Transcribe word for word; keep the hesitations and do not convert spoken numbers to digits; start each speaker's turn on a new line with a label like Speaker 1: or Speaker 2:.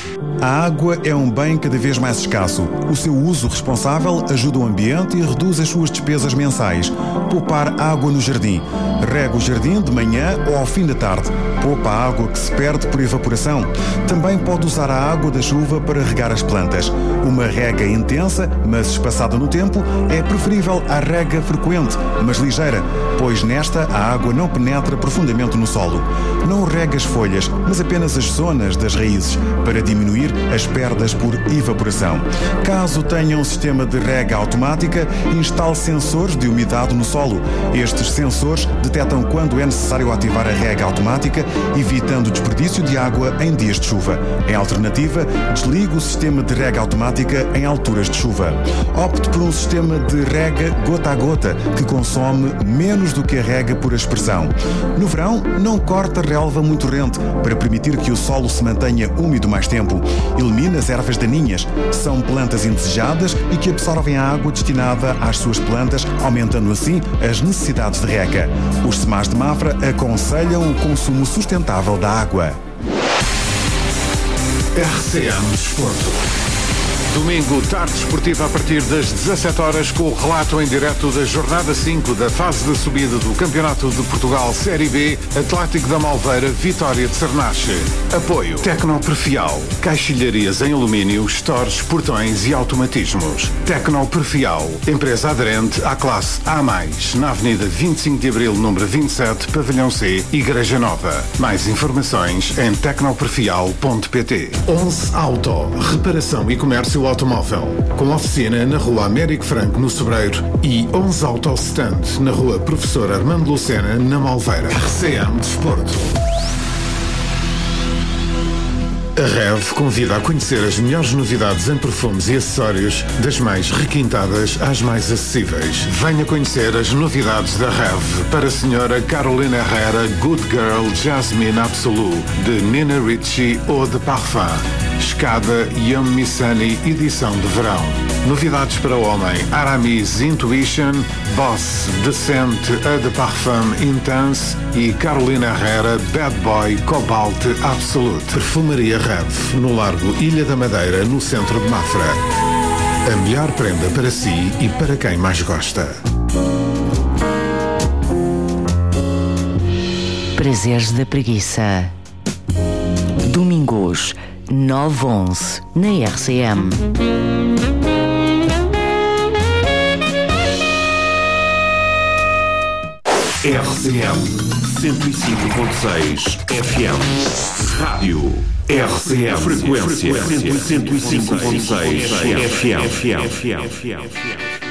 Speaker 1: A água é um bem cada vez mais escasso. O seu uso responsável ajuda o ambiente e reduz as suas despesas mensais. Poupar água no jardim. Rega o jardim de manhã ou ao fim da tarde. Poupa a água que se perde por evaporação. Também pode usar a água da chuva para regar as plantas. Uma rega intensa, mas espaçada no tempo, é preferível à rega frequente, mas ligeira, pois nesta a água não penetra profundamente no solo. Não rega as folhas, mas apenas as zonas das raízes, para diminuir as perdas por evaporação. Caso tenha um sistema de rega automática, instale sensores de umidade no solo. Estes sensores detectam quando é necessário ativar a rega automática, evitando o desperdício de água em dias de chuva. Em alternativa, desligue o sistema de rega automática em alturas de chuva. Opte por um sistema de rega gota a gota, que consome menos do que a rega por aspersão. No verão, não corte a relva muito rente, para permitir que o solo se mantenha úmido mais tempo. Elimine as ervas daninhas. São plantas indesejadas e que absorvem a água destinada às suas plantas, aumentando assim as necessidades de rega. Os SEMAS de Mafra aconselham o consumo sustentável da água.
Speaker 2: R C M Desporto. Domingo, tarde esportiva a partir das dezassete horas, com o relato em direto da jornada cinco da fase de subida do Campeonato de Portugal Série B, Atlético da Malveira, Vitória de Cernache. Apoio Tecnoperfial, caixilharias em alumínio, stores, portões e automatismos. Tecnoperfial, empresa aderente à classe A mais, na Avenida vinte e cinco de Abril, número vinte e sete, Pavilhão C, Igreja Nova. Mais informações em tecnoperfial ponto pt. onze Auto, reparação e comércio automóvel, com oficina na Rua Américo Franco, no Sobreiro, e onze Auto Stand na Rua Professor Armando Lucena, na Malveira. R C M Desporto. A Rev convida a conhecer as melhores novidades em perfumes e acessórios, das mais requintadas às mais acessíveis. Venha conhecer as novidades da Rev para a senhora Carolina Herrera Good Girl Jasmine Absolu, de Nina Ricci ou de Parfum. Escada Young Missani, edição de verão. Novidades para o homem: Aramis Intuition, Boss Decente Eau de Parfum Intense e Carolina Herrera Bad Boy Cobalt Absolute. Perfumaria Rev, no Largo Ilha da Madeira, no centro de Mafra. A melhor prenda para si e para quem mais gosta.
Speaker 3: Prazeres da Preguiça. Domingos, nove onze, na R C M.
Speaker 4: R C M cento e cinco ponto seis F M. Rádio R C M. Frequência cento e cinco ponto seis F M.